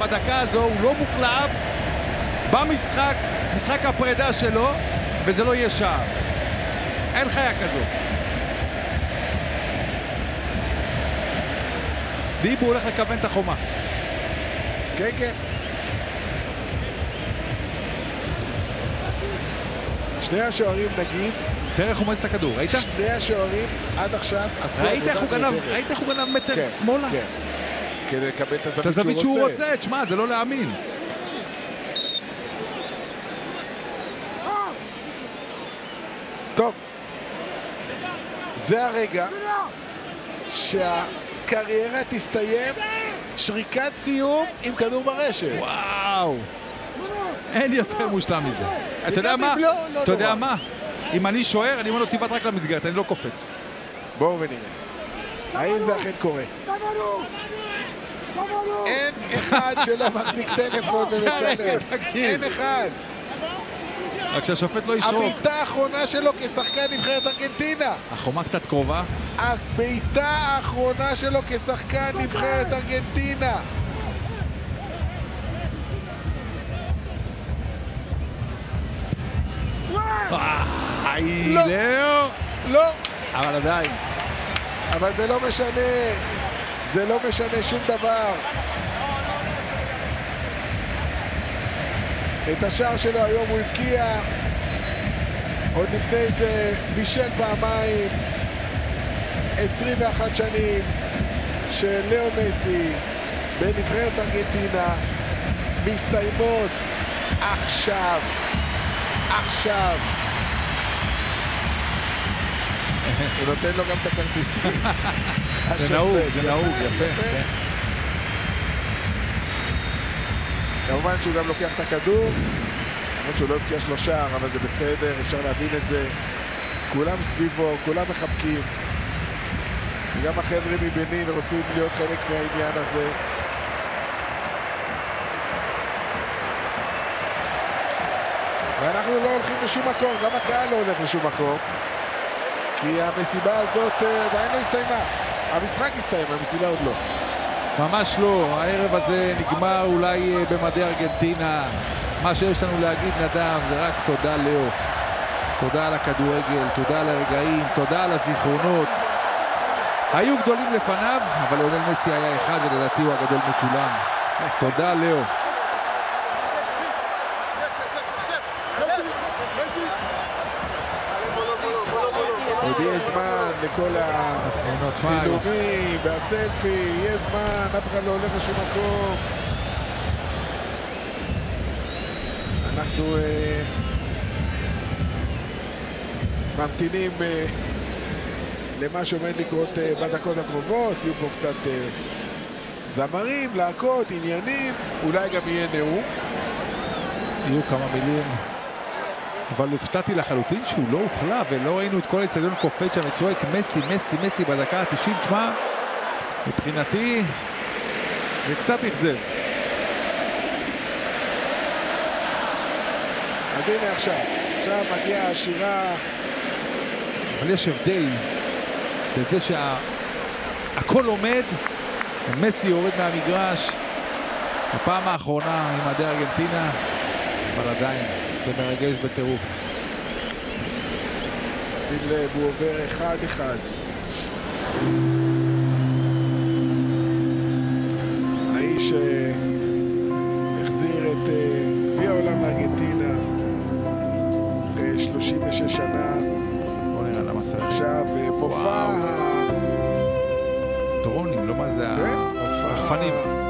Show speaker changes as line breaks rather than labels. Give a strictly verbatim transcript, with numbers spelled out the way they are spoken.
בדקה הזו, הוא לא מוחלף במשחק, משחק הפרידה שלו, וזה לא יהיה שער. אין חיה כזו. דיבו הולך לכוון את החומה.
כן, כן. שני השוערים נגיד,
תראה איך הוא מזיז את הכדור, ראית?
שני השוערים עד עכשיו עשו
ראית איך הוא גנב, ראית איך הוא גנב מטר
כן,
שמאלה?
כן. כדי לקבל את
את הזווית שהוא רוצה, תשמע, זה לא להאמין.
טוב, זה הרגע שהקריירה תסתיים, שריקת סיום עם כדור ברשת.
וואו, אין יותר מושלם מזה. אתה יודע מה? אתה יודע מה? אם אני שוער, אני אומר לו תיבט רק למסגרת, אני לא קופץ.
בואו ונראה. האם זה אכן קורה? אין אחד שלא מחזיק טלפון ומצלם. אין אחד.
רק שהשופט לא ישרוק.
הבעיטה האחרונה שלו כשחקן נבחרת ארגנטינה.
החומה קצת קרובה.
הבעיטה האחרונה שלו כשחקן נבחרת ארגנטינה.
איי,
לא.
לאו.
לא.
אבל עדיין.
אבל זה לא משנה. זה לא משנה שום דבר. את השער שלו היום הוא הבקיע. עוד לפני זה בישל פעמיים. עשרים ואחת שנים של לאו מסי בנבחרת ארגנטינה מסתיימות עכשיו. עכשיו. הוא נותן לו גם את הכרטיסים.
זה נהוג, זה נהוג, יפה.
כמובן שהוא גם לוקח את הכדור, למרות שהוא לא הבקיע שלו שער, אבל זה בסדר, אפשר להבין את זה. כולם סביבו, כולם מחבקים. וגם החבר'ה מבנין רוצים להיות חלק מהעניין הזה. ואנחנו לא הולכים לשום מקום, גם הקהל לא הולך לשום מקום. כי המסיבה הזאת עדיין לא הסתיימה. המשחק הסתיים, המסיבה עוד לא.
ממש לא, הערב הזה נגמר אולי במדי ארגנטינה. מה שיש לנו להגיד נדב זה רק תודה לאו. תודה על הכדורגל, תודה על הרגעים, תודה על הזיכרונות. היו גדולים לפניו, אבל ליונל מסי היה אחד ולדעתי הוא הגדול מכולם. תודה לאו.
עוד יהיה זמן לכל הצילומים והסלפי, יהיה זמן, אף אחד לא הולך לשום מקום. אנחנו אה, ממתינים אה, למה שעומד לקרות אה, בדקות הקרובות. יהיו פה קצת אה, זמרים, להקות, עניינים, אולי גם יהיה נאום.
יהיו כמה מילים. אבל הופתעתי לחלוטין שהוא לא הוחלף ולא ראינו את כל האצטדיון קופץ שם וצועק מסי, מסי, מסי בדקה ה-תשעים. תשמע, מבחינתי זה קצת אכזב.
אז הנה עכשיו, עכשיו מגיעה השירה.
אבל יש הבדל בזה שהכל עומד ומסי יורד מהמגרש בפעם האחרונה עם עדי ארגנטינה, אבל עדיין זה מרגש בטירוף.
שים לב, הוא עובר אחד אחד. האיש החזיר את גביע העולם לארגנטינה אחרי שלושים ושש שנה.
בוא נראה למה סרט.
עכשיו מופע
טרונים, לא מה זה?
כן?
הרחפנים.